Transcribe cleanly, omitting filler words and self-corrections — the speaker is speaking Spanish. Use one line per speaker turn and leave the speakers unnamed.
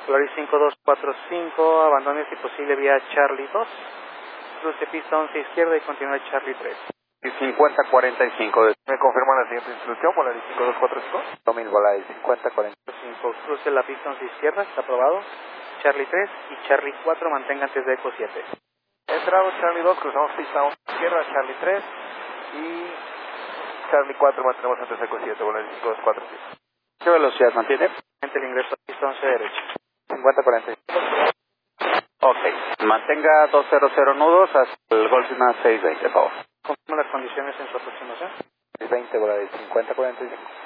Polaris 5245, abandone si posible vía Charlie 2. Cruce pista 11 izquierda y continúe Charlie 3.
5045. ¿Me confirma la siguiente instrucción? Polaris 5245.
2000 Polaris 5045.
Cruce la pista 11 izquierda, está aprobado. Charlie 3 y Charlie 4 mantenga antes de Eco 7.
Entrado Charlie 2, cruzamos pista 11 izquierda, Charlie 3 y Charlie 4 mantenemos antes de Eco 7, Polaris 5245.
¿Qué velocidad mantiene?
El ingreso a pista 11 derecha.
5045. Ok, mantenga 200 nudos hasta el Golfina 620, por favor.
Confirma las condiciones en su aproximación.
620 Polaris 5045.